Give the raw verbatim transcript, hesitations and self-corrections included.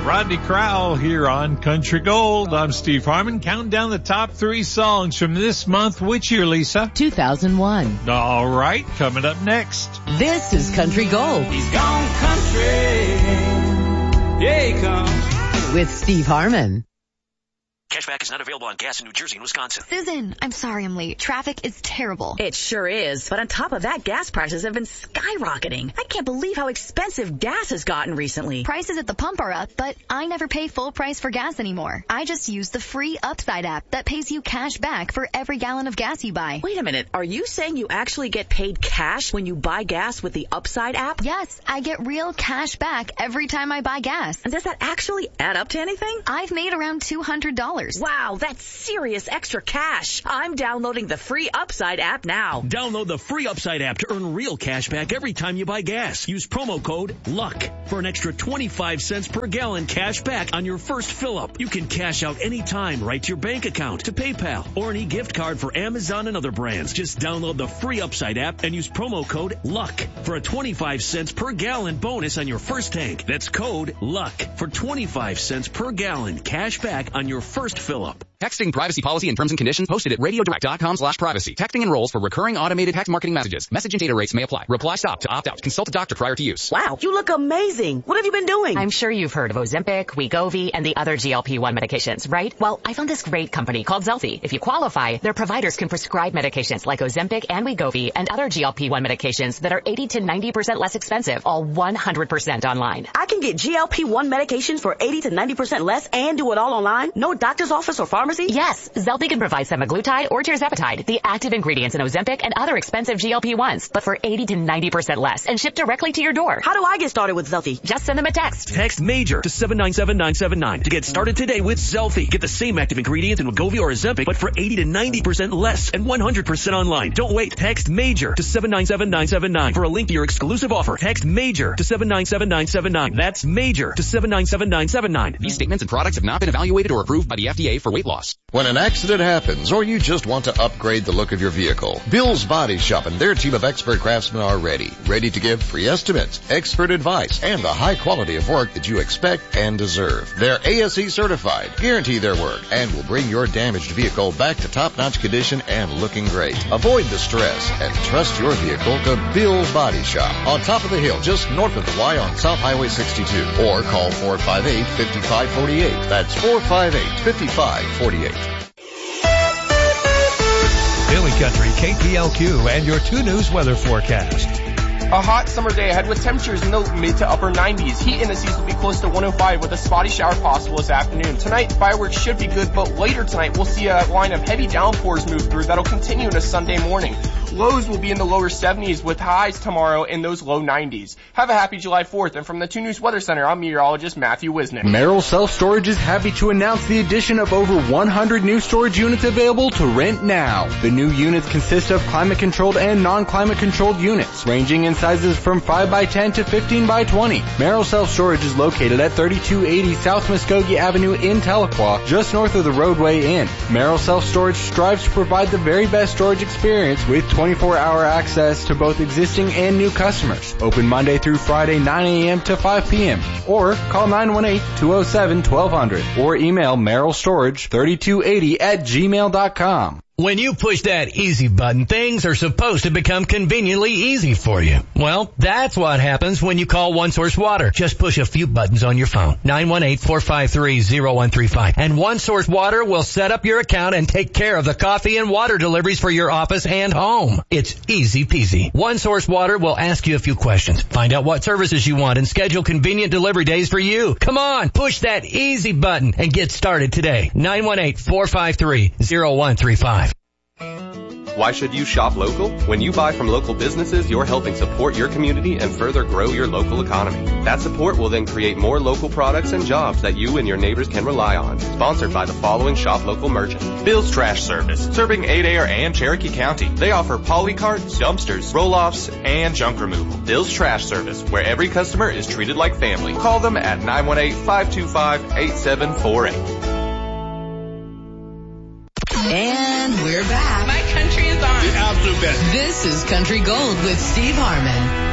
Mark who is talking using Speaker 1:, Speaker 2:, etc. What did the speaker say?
Speaker 1: Rodney Crowell here on Country Gold. I'm Steve Harmon, counting down the top three songs from this month. Which year, Lisa?
Speaker 2: two thousand one.
Speaker 1: All right, coming up next.
Speaker 2: This is Country Gold.
Speaker 3: He's gone country. Yeah, he comes.
Speaker 2: With Steve Harmon.
Speaker 4: Cashback is not available on gas in New Jersey and Wisconsin.
Speaker 5: Susan, I'm sorry I'm late. Traffic is terrible.
Speaker 6: It sure is. But on top of that, gas prices have been skyrocketing. I can't believe how expensive gas has gotten recently.
Speaker 5: Prices at the pump are up, but I never pay full price for gas anymore. I just use the free Upside app that pays you cash back for every gallon of gas you buy.
Speaker 6: Wait a minute. Are you saying you actually get paid cash when you buy gas with the Upside app?
Speaker 5: Yes, I get real cash back every time I buy gas.
Speaker 6: And does that actually add up to anything?
Speaker 5: I've made around two hundred dollars.
Speaker 6: Wow, that's serious extra cash. I'm downloading the free Upside app now.
Speaker 4: Download the free Upside app to earn real cash back every time you buy gas. Use promo code LUCK for an extra twenty-five cents per gallon cash back on your first fill-up. You can cash out anytime right to your bank account, to PayPal, or an e-gift card for Amazon and other brands. Just download the free Upside app and use promo code LUCK for a twenty-five cents per gallon bonus on your first tank. That's code LUCK for twenty-five cents per gallon cash back on your first fill-up.
Speaker 7: Texting privacy policy and terms and conditions posted at radiodirect.com slash privacy. Texting enrolls for recurring automated text marketing messages. Message and data rates may apply. Reply stop to opt out. Consult a doctor prior to use.
Speaker 8: Wow, you look amazing. What have you been doing?
Speaker 9: I'm sure you've heard of Ozempic, Wegovy, and the other G L P one medications, right? Well, I found this great company called Zelfie. If you qualify, their providers can prescribe medications like Ozempic and Wegovy and other G L P one medications that are eighty to ninety percent less expensive, all one hundred percent online.
Speaker 8: I can get G L P one medications for eighty to ninety percent less and do it all online? No doctor's office or pharmacy?
Speaker 9: Yes, Zelfie can provide semaglutide or tirzepatide, the active ingredients in Ozempic and other expensive G L P ones, but for eighty to ninety percent less and shipped directly to your door.
Speaker 8: How do I get started with Zelfie?
Speaker 9: Just send them a text.
Speaker 4: Text MAJOR to seven nine seven nine seven nine to get started today with Zelfie. Get the same active ingredients in Wegovy or Ozempic, but for eighty to ninety percent less and one hundred percent online. Don't wait. Text MAJOR to seven nine seven nine seven nine for a link to your exclusive offer. Text MAJOR to seven nine seven nine seven nine. That's MAJOR to seven nine seven nine seven nine.
Speaker 7: These statements and products have not been evaluated or approved by the F D A for weight loss.
Speaker 10: When an accident happens or you just want to upgrade the look of your vehicle, Bill's Body Shop and their team of expert craftsmen are ready. Ready to give free estimates, expert advice, and the high quality of work that you expect and deserve. They're A S E certified, guarantee their work, and will bring your damaged vehicle back to top-notch condition and looking great. Avoid the stress and trust your vehicle to Bill's Body Shop on top of the hill just north of the Y on South Highway sixty-two, or call four five eight, five five four eight. That's four five eight, five five four eight.
Speaker 1: Daily Country, K P L Q, and your two News weather forecast.
Speaker 11: A hot summer day ahead with temperatures in the mid to upper nineties. Heat indices will be close to one oh five with a spotty shower possible this afternoon. Tonight, fireworks should be good, but later tonight we'll see a line of heavy downpours move through that'll continue into Sunday morning. Lows will be in the lower seventies with highs tomorrow in those low nineties. Have a happy July fourth, and from the two News Weather Center, I'm meteorologist Matthew Wisnick.
Speaker 12: Merrill Self Storage is happy to announce the addition of over one hundred new storage units available to rent now. The new units consist of climate-controlled and non-climate controlled units, ranging in sizes from five by ten to fifteen by twenty. Merrill Self Storage is located at thirty-two eighty South Muskogee Avenue in Tahlequah, just north of the Roadway Inn. Merrill Self Storage strives to provide the very best storage experience with twenty-four hour access to both existing and new customers. Open Monday through Friday, nine a.m. to five p.m. Or call nine one eight, two oh seven, twelve hundred or email merrill storage thirty-two eighty at gmail dot com.
Speaker 13: When you push that easy button, things are supposed to become conveniently easy for you. Well, that's what happens when you call One Source Water. Just push a few buttons on your phone. nine one eight, four five three, oh one three five. And One Source Water will set up your account and take care of the coffee and water deliveries for your office and home. It's easy peasy. One Source Water will ask you a few questions, find out what services you want, and schedule convenient delivery days for you. Come on, push that easy button and get started today. nine one eight, four five three, oh one three five.
Speaker 14: Why should you shop local? When you buy from local businesses, you're helping support your community and further grow your local economy. That support will then create more local products and jobs that you and your neighbors can rely on. Sponsored by the following shop local merchants.
Speaker 15: Bill's Trash Service, serving Adair and Cherokee County. They offer poly carts, dumpsters, roll-offs, and junk removal. Bill's Trash Service, where every customer is treated like family. Call them at nine one eight, five two five, eight seven four eight.
Speaker 2: And we're back.
Speaker 16: My country is on.
Speaker 17: The absolute best.
Speaker 2: This is Country Gold with Steve Harmon.